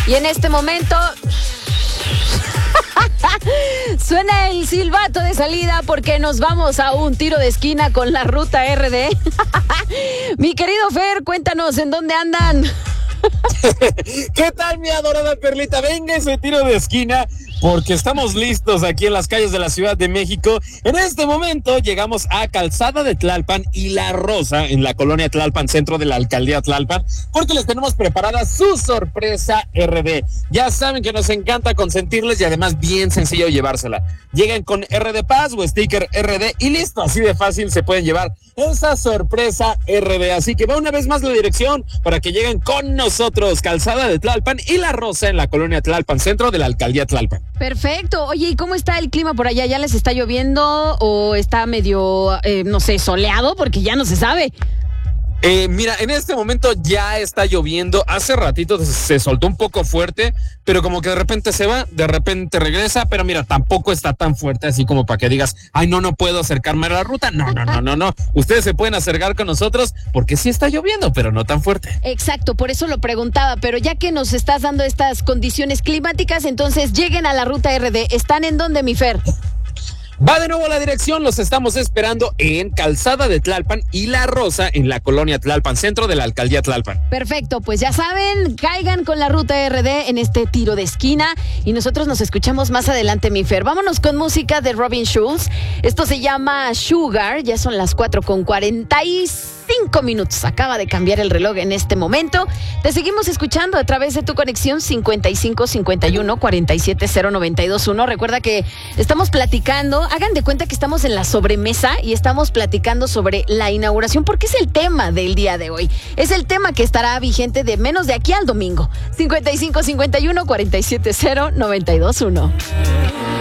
Y en este momento suena el silbato de salida porque nos vamos a un tiro de esquina con la ruta RD. Mi querido Fer, cuéntanos en dónde andan. ¿Qué tal, mi adorada Perlita? Venga ese tiro de esquina porque estamos listos aquí en las calles de la Ciudad de México. En este momento llegamos a Calzada de Tlalpan y La Rosa en la colonia Tlalpan, centro de la alcaldía Tlalpan, porque les tenemos preparada su sorpresa RD. Ya saben que nos encanta consentirles y además bien sencillo llevársela. Lleguen con RD Paz o sticker RD y listo, así de fácil se pueden llevar esa sorpresa RD. Así que va una vez más la dirección para que lleguen con nosotros. Calzada de Tlalpan y La Rosa en la colonia Tlalpan, centro de la alcaldía Tlalpan. Perfecto. Oye, ¿y cómo está el clima por allá? ¿Ya les está lloviendo o está medio, no sé, soleado? Porque ya no se sabe. Mira, en este momento ya está lloviendo. Hace ratito se soltó un poco fuerte, pero como que de repente se va, de repente regresa, pero mira, tampoco está tan fuerte así como para que digas, ay, no puedo acercarme a la ruta. No. Ustedes se pueden acercar con nosotros porque sí está lloviendo, pero no tan fuerte. Exacto, por eso lo preguntaba, pero ya que nos estás dando estas condiciones climáticas, entonces lleguen a la ruta RD. ¿Están en dónde, mi Fer? Va de nuevo la dirección, los estamos esperando en Calzada de Tlalpan y La Rosa en la colonia Tlalpan, centro de la alcaldía Tlalpan. Perfecto, pues ya saben, caigan con la ruta RD en este tiro de esquina y nosotros nos escuchamos más adelante, mi Fer. Vámonos con música de Robin Schulz. Esto se llama Sugar, ya son las 4:45. Acaba de cambiar el reloj en este momento. Te seguimos escuchando a través de tu conexión 5551-470-921. Recuerda que estamos platicando. Hagan de cuenta que estamos en la sobremesa y estamos platicando sobre la inauguración porque es el tema del día de hoy. Es el tema que estará vigente de menos de aquí al domingo. 5551-470-921.